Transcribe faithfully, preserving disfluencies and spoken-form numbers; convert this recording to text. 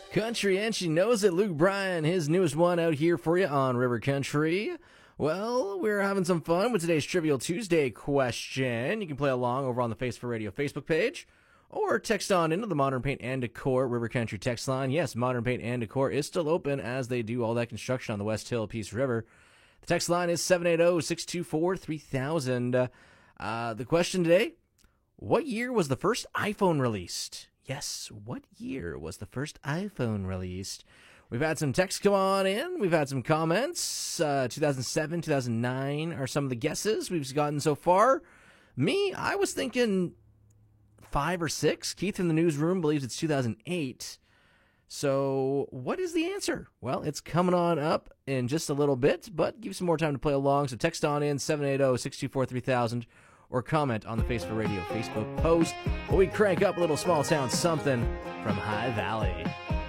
Country, and she knows it. Luke Bryan, his newest one out here for you on River Country. Well, we're having some fun with today's Trivial Tuesday question. You can play along over on the Face for Radio Facebook page, or text on into the Modern Paint and Decor River Country text line. Yes, Modern Paint and Decor is still open as they do all that construction on the West Hill Peace River. The text line is seven eight zero, six two four, three thousand. Uh, the question today, what year was the first iPhone released? Yes, what year was the first iPhone released? We've had some texts come on in. We've had some comments. Uh, two thousand seven, two thousand nine are some of the guesses we've gotten so far. Me, I was thinking five or six. Keith in the newsroom believes it's two thousand eight. So what is the answer? Well, it's coming on up in just a little bit, but give some more time to play along. So text on in seven eight zero, six two four, three thousand or comment on the Face for Radio Facebook post while we crank up a little small town something from High Valley.